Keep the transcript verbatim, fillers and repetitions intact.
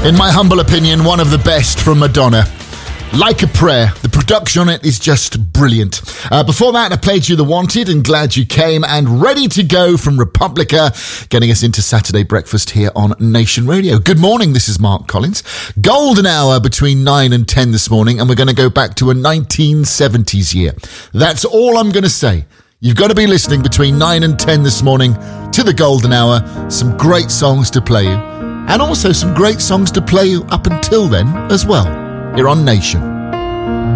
In my humble opinion, one of the best from Madonna. Like a Prayer. The production on it is just brilliant. Uh, before that, I played you The Wanted and Glad You Came, and Ready to Go from Republica, getting us into Saturday breakfast here on Nation Radio. Good morning, this is Mark Collins. Golden hour between nine and ten this morning, and we're going to go back to a nineteen seventies year. That's all I'm going to say. You've got to be listening between nine and ten this morning to the golden hour. Some great songs to play you, and also some great songs to play you up until then as well, here on Nation.